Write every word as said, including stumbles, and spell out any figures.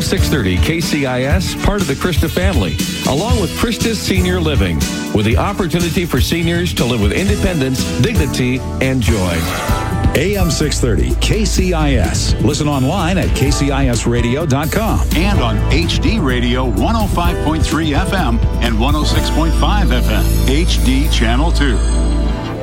six thirty K C I S, part of the Krista family, along with Krista's Senior Living, with the opportunity for seniors to live with independence, dignity, and joy. A M six thirty K C I S. Listen online at K C I S radio dot com. And on H D Radio one oh five point three F M and one oh six point five F M. H D Channel two.